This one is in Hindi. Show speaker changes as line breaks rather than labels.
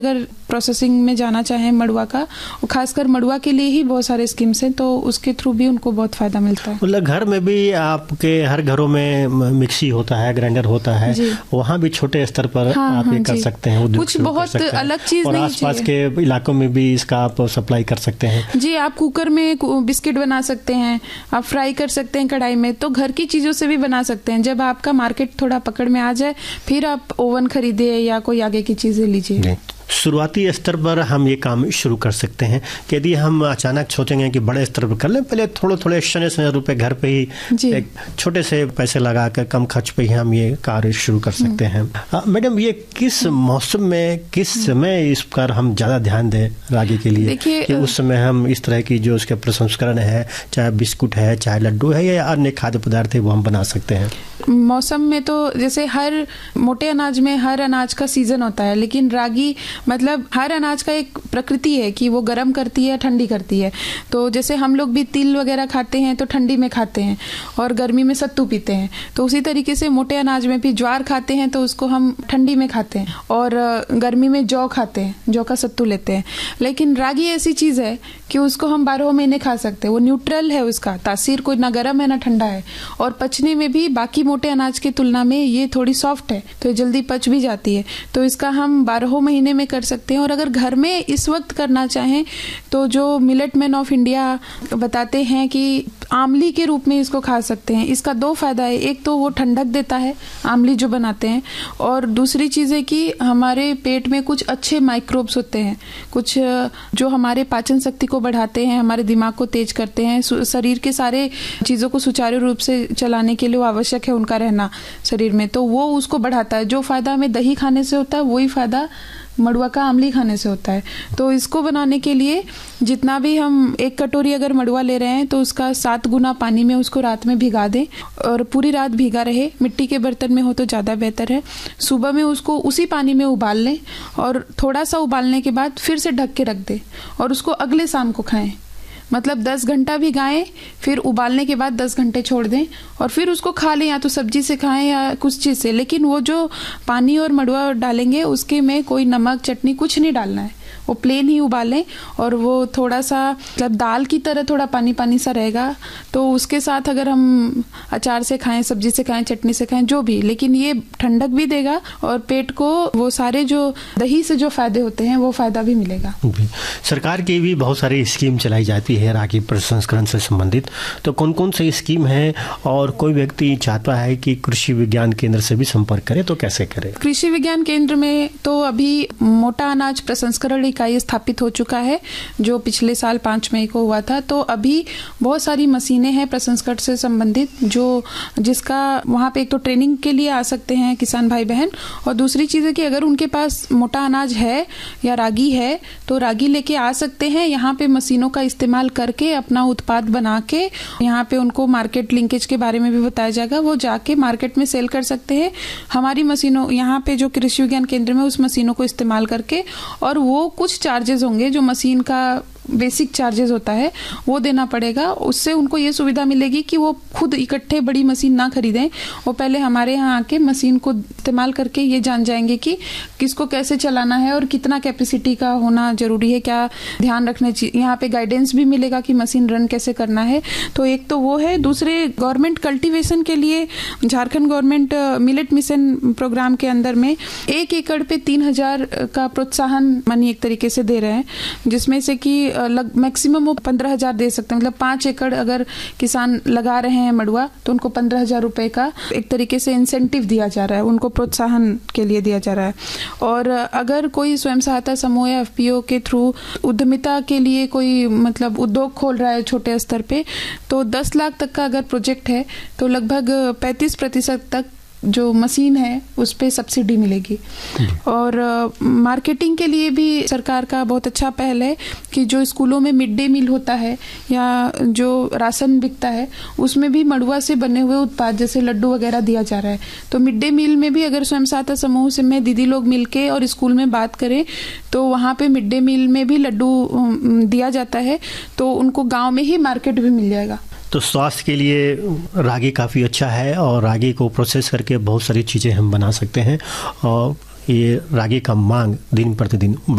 अगर प्रोसेसिंग में जाना चाहें मड़ुआ का, और खासकर मड़ुआ के लिए ही बहुत सारे स्कीम्स हैं, तो उसके थ्रू भी उनको बहुत फायदा मिलता है।
मतलब घर में भी आपके हर घरों में मिक्सी होता है, ग्राइंडर होता है, वहाँ भी छोटे स्तर पर आप ये कर सकते हैं,
कुछ बहुत अलग चीज
और
नहीं,
आसपास के इलाकों में भी इसका आप सप्लाई कर सकते हैं।
जी, आप कुकर में बिस्किट बना सकते हैं, आप फ्राई कर सकते हैं कढ़ाई में, तो घर की चीजों से भी बना सकते हैं। जब आपका मार्केट थोड़ा पकड़ में आ जाए, फिर आप ओवन खरीदे या कोई आगे की चीजें लीजिए।
शुरुआती स्तर पर हम ये काम शुरू कर सकते हैं कि यदि हम अचानक सोचेंगे कि बड़े स्तर पर कर लें, पहले थोड़े शने रुपए घर पे ही एक छोटे से पैसे लगाकर कम खर्च पे ही हम ये कार्य शुरू कर सकते हैं। मैडम, ये किस मौसम में, किस समय इस पर हम ज़्यादा ध्यान दें रागी के लिए कि उस समय हम इस तरह की जो उसके प्रसंस्करण है, चाहे बिस्कुट है, चाहे लड्डू है या अन्य खाद्य पदार्थ है, वो हम बना सकते हैं?
मौसम में तो जैसे हर मोटे अनाज में हर अनाज का सीजन होता है, लेकिन रागी मतलब हर अनाज का एक प्रकृति है कि वो गर्म करती है, ठंडी करती है। तो जैसे हम लोग भी तिल वगैरह खाते हैं तो ठंडी में खाते हैं, और गर्मी में सत्तू पीते हैं, तो उसी तरीके से मोटे अनाज में भी ज्वार खाते हैं तो उसको हम ठंडी में खाते हैं, और गर्मी में जौ खाते हैं, जौ का सत्तू लेते हैं। लेकिन रागी ऐसी चीज है कि उसको हम 12 महीने खा सकते हैं। वो न्यूट्रल है, उसका तासीर कोई ना गर्म है ना ठंडा है, और पचने में भी बाकी मोटे अनाज की तुलना में ये थोड़ी सॉफ्ट है, तो जल्दी पच भी जाती है। तो इसका हम 12 महीने में कर सकते हैं। और अगर घर में इस वक्त करना चाहें तो जो मिलेट मैन ऑफ इंडिया बताते हैं कि आमली के रूप में इसको खा सकते हैं। इसका 2 फायदा है, एक तो वो ठंडक देता है आमली जो बनाते हैं, और दूसरी चीज है कि हमारे पेट में कुछ अच्छे माइक्रोब्स होते हैं, कुछ जो हमारे पाचन शक्ति को बढ़ाते हैं, हमारे दिमाग को तेज करते हैं, शरीर के सारे चीजों को सुचारू रूप से चलाने के लिए वो आवश्यक है उनका रहना शरीर में, तो वो उसको बढ़ाता है। जो फायदा हमें दही खाने से होता है वही फायदा मड़ुआ का आमली खाने से होता है। तो इसको बनाने के लिए जितना भी हम 1 कटोरी अगर मड़ुआ ले रहे हैं तो उसका 7 गुना पानी में उसको रात में भिगा दें, और पूरी रात भीगा रहे। मिट्टी के बर्तन में हो तो ज़्यादा बेहतर है। सुबह में उसको उसी पानी में उबाल लें, और थोड़ा सा उबालने के बाद फिर से ढक के रख दें, और उसको अगले शाम को खाएं। मतलब 10 घंटा भिगाएं, फिर उबालने के बाद 10 घंटे छोड़ दें, और फिर उसको खा लें, या तो सब्जी से खाएं या कुछ चीज़ से। लेकिन वो जो पानी और मड़ुआ डालेंगे उसके में कोई नमक चटनी कुछ नहीं डालना है, वो प्लेन ही उबालें, और वो थोड़ा सा मतलब दाल की तरह थोड़ा पानी पानी सा रहेगा। तो उसके साथ अगर हम अचार से खाएं, सब्जी से खाएं, चटनी से खाएं, जो भी, लेकिन ये ठंडक भी देगा और पेट को वो सारे जो दही से जो फायदे होते हैं वो फायदा भी मिलेगा।
सरकार की भी बहुत सारी स्कीम चलाई जाती है रागी प्रसंस्करण से संबंधित, तो कौन कौन सी स्कीम है, और कोई व्यक्ति चाहता है कि कृषि विज्ञान केंद्र से भी संपर्क करे तो कैसे करे? कृषि
विज्ञान केंद्र में तो अभी मोटा अनाज प्रसंस्करण इकाई स्थापित हो चुका है, जो पिछले साल 5 मई को हुआ था। तो अभी बहुत सारी मशीनें हैं प्रसंस्करण से संबंधित, जो जिसका वहाँ पे एक तो ट्रेनिंग के लिए आ सकते हैं किसान भाई बहन, और दूसरी चीज़ है कि अगर उनके पास मोटा अनाज है या रागी है तो रागी लेके आ सकते हैं। यहाँ पे मशीनों का इस्तेमाल करके अपना उत्पाद बना के यहाँ पे उनको मार्केट लिंकेज के बारे में भी बताया जाएगा, वो जाके मार्केट में सेल कर सकते हैं हमारी मशीनों, यहाँ पे जो कृषि विज्ञान केंद्र में उस मशीनों को इस्तेमाल करके। और वो कुछ चार्जेस होंगे, जो मशीन का बेसिक चार्जेस होता है वो देना पड़ेगा। उससे उनको ये सुविधा मिलेगी कि वो खुद इकट्ठे बड़ी मशीन ना खरीदें, वो पहले हमारे यहाँ आके मशीन को इस्तेमाल करके ये जान जाएंगे कि किसको कैसे चलाना है और कितना कैपेसिटी का होना जरूरी है, क्या ध्यान रखने चाहिए। यहाँ पे गाइडेंस भी मिलेगा कि मशीन रन कैसे करना है। तो एक तो वो है। दूसरे, गवर्नमेंट कल्टीवेशन के लिए Jharkhand government millet mission program के अंदर में 1 एकड़ पे 3,000 का प्रोत्साहन मनी एक तरीके से दे रहे हैं, जिसमें से कि मैक्सिमम वो 15,000 दे सकते हैं। मतलब 5 एकड़ अगर किसान लगा रहे हैं मड़ुआ तो उनको 15,000 रुपए का एक तरीके से इंसेंटिव दिया जा रहा है, उनको प्रोत्साहन के लिए दिया जा रहा है। और अगर कोई स्वयं सहायता समूह या FPO के थ्रू उद्यमिता के लिए कोई मतलब उद्योग खोल रहा है छोटे स्तर पे, तो 10 लाख तक का अगर प्रोजेक्ट है तो लगभग 35% तक जो मशीन है उस पे सब्सिडी मिलेगी। और मार्केटिंग के लिए भी सरकार का बहुत अच्छा पहल है कि जो स्कूलों में मिड डे मील होता है या जो राशन बिकता है उसमें भी मड़ुआ से बने हुए उत्पाद जैसे लड्डू वगैरह दिया जा रहा है। तो मिड डे मील में भी अगर स्वयं सहायता समूह से में दीदी लोग मिलके और स्कूल में बात करें तो वहाँ पे मिड डे मील में भी लड्डू दिया जाता है, तो उनको गाँव में ही मार्केट भी मिल जाएगा।
तो स्वास्थ्य के लिए रागी काफ़ी अच्छा है, और रागी को प्रोसेस करके बहुत सारी चीज़ें हम बना सकते हैं। और ये रागी का मांग दिन प्रतिदिन